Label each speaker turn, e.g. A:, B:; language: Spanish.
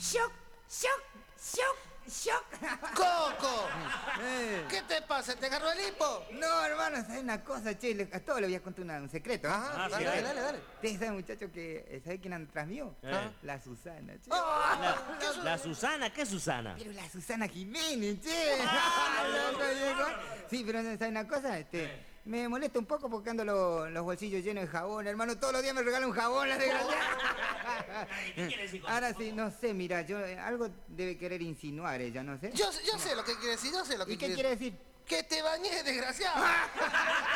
A: shock, shock, shock, shock.
B: ¡Coco! ¿Qué te pasa? ¿Te agarró el hipo?
A: No, hermano, ¿sabes una cosa, che? A todos le voy a contar un secreto.
B: Ajá,
A: Sí,
B: dale.
A: ¿Ustedes saben, muchachos, que ¿sabés quién atrás mío? La Susana, che.
C: La Susana, ¿qué Susana?
A: Pero la Susana Jiménez, che. Loco, viejo. Sí, pero ¿sabes una cosa? Me molesta un poco porque ando los bolsillos llenos de jabón, hermano. Todos los días me regalan un jabón, la desgraciada.
C: ¿Qué quiere decir con
A: Ahora sí, no sé, mira, algo debe querer insinuar ella, no sé.
B: Yo sé lo que quiere decir, yo sé lo que
A: ¿Y qué quiere decir?
B: Que te bañé, desgraciado.